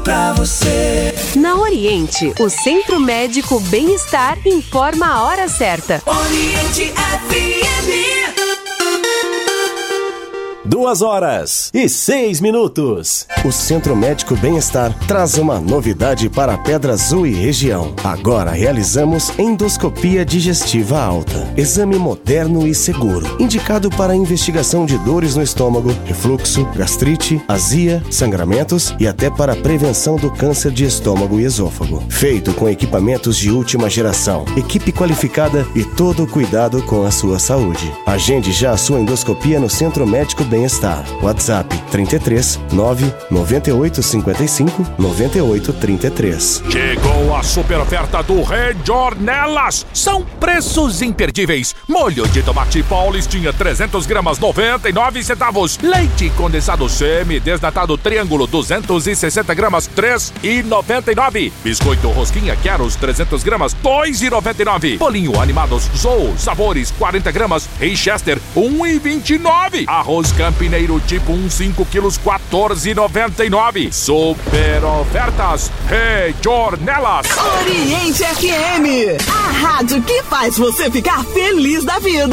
pra você. Na Oriente, o Centro Médico Bem-Estar informa a hora certa. Oriente FM. 2h06. O Centro Médico Bem-Estar traz uma novidade para Pedra Azul e região. Agora realizamos endoscopia digestiva alta. Exame moderno e seguro, indicado para investigação de dores no estômago, refluxo, gastrite, azia, sangramentos e até para prevenção do câncer de estômago e esôfago. Feito com equipamentos de última geração, equipe qualificada e todo o cuidado com a sua saúde. Agende já a sua endoscopia no Centro Médico Bem-Estar. WhatsApp 33 998 55 98 33. Chegou a super oferta do Rejornelas. São preços imperdíveis. Molho de tomate Paulistinha 300 gramas 99 centavos. Leite condensado semi-desnatado Triângulo 260 gramas 3,99. Biscoito Rosquinha Queros 300 gramas 2,99. Bolinho Animados Zou Sabores 40 gramas Richester 1,29. Arroz Campineiro tipo 1 5 quilos 14,99. Super ofertas Rejornelas. Oriente FM, a rádio que faz você ficar feliz da vida.